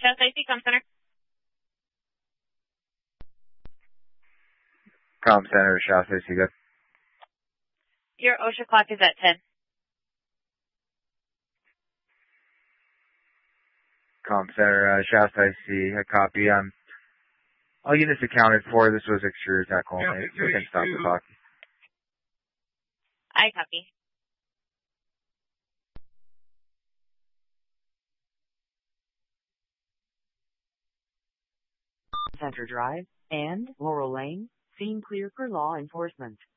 Shasta IC, Com Center. Com Center, Shasta IC, good. Your OSHA clock is at 10. Com Center, Shasta IC, a copy. All units accounted for. This was exterior attack only. We can stop the clock. I copy. Center Drive and Laurel Lane, scene clear for law enforcement.